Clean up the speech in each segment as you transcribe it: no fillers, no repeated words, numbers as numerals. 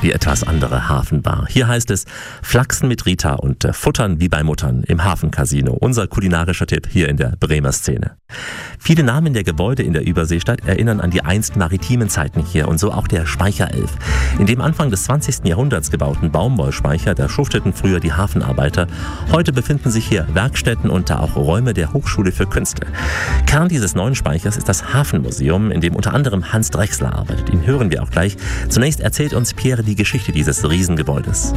die etwas andere Hafenbar. Hier heißt es Flachsen mit Rita und Futtern wie bei Muttern im Hafencasino. Unser kulinarischer Tipp hier in der Bremer Szene. Viele Namen der Gebäude in der Überseestadt erinnern an die einst maritimen Zeiten hier und so auch der Speicher 11. In dem Anfang des 20. Jahrhunderts gebauten Baumwollspeicher, da schufteten früher die Hafenarbeiter. Heute befinden sich hier Werkstätten und da auch Räume der Hochschule für Künste. Kern dieses neuen Speichers ist das Hafenmuseum, in dem unter anderem Hans Drechsler arbeitet. Ihn hören wir auch gleich. Zunächst erzählt uns Pierre die Geschichte dieses Riesengebäudes.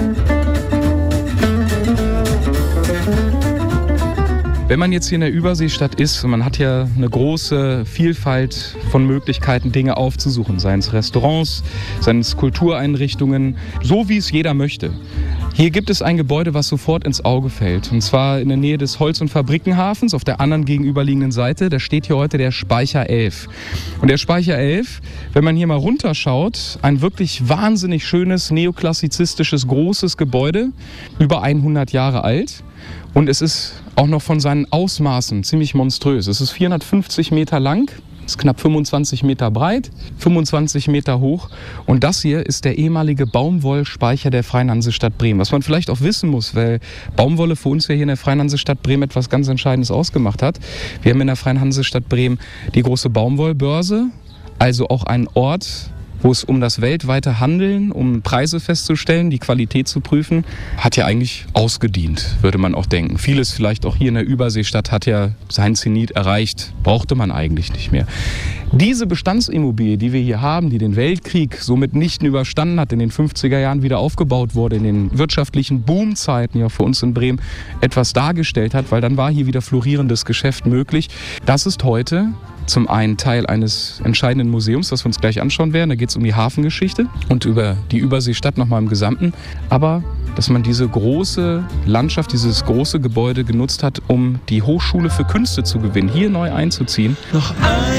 Wenn man jetzt hier in der Überseestadt ist und man hat ja eine große Vielfalt von Möglichkeiten, Dinge aufzusuchen, seien es Restaurants, seien es Kultureinrichtungen, so wie es jeder möchte. Hier gibt es ein Gebäude, was sofort ins Auge fällt. Und zwar in der Nähe des Holz- und Fabrikenhafens, auf der anderen gegenüberliegenden Seite. Da steht hier heute der Speicher 11. Und der Speicher 11, wenn man hier mal runterschaut, ein wirklich wahnsinnig schönes, neoklassizistisches, großes Gebäude, über 100 Jahre alt. Und es ist auch noch von seinen Ausmaßen ziemlich monströs. Es ist 450 Meter lang. Ist knapp 25 Meter breit, 25 Meter hoch. Und das hier ist der ehemalige Baumwollspeicher der Freien Hansestadt Bremen. Was man vielleicht auch wissen muss, weil Baumwolle für uns ja hier in der Freien Hansestadt Bremen etwas ganz Entscheidendes ausgemacht hat. Wir haben in der Freien Hansestadt Bremen die große Baumwollbörse, also auch einen Ort, wo es um das weltweite Handeln, um Preise festzustellen, die Qualität zu prüfen, hat ja eigentlich ausgedient, würde man auch denken. Vieles vielleicht auch hier in der Überseestadt hat ja seinen Zenit erreicht, brauchte man eigentlich nicht mehr. Diese Bestandsimmobilie, die wir hier haben, die den Weltkrieg so mitnichten überstanden hat, in den 50er Jahren wieder aufgebaut wurde, in den wirtschaftlichen Boomzeiten ja für uns in Bremen etwas dargestellt hat, weil dann war hier wieder florierendes Geschäft möglich. Das ist heute zum einen Teil eines entscheidenden Museums, das wir uns gleich anschauen werden. Da geht es um die Hafengeschichte und über die Überseestadt nochmal im Gesamten. Aber dass man diese große Landschaft, dieses große Gebäude genutzt hat, um die Hochschule für Künste zu gewinnen, hier neu einzuziehen.